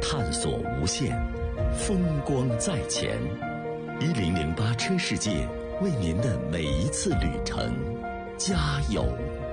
探索无限，风光在前。1008车世界为您的每一次旅程加油。